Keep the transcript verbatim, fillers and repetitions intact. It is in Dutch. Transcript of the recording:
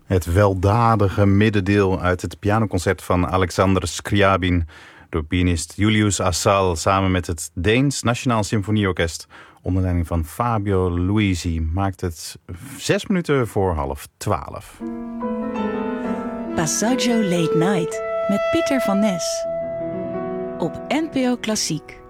Het weldadige middendeel uit het pianoconcert van Alexander Scriabin door pianist Julius Assal samen met het Deens Nationaal Symfonieorkest onder leiding van Fabio Luisi maakt het zes minuten voor half twaalf. Passaggio Late Night met Pieter van Nes op N P O Klassiek.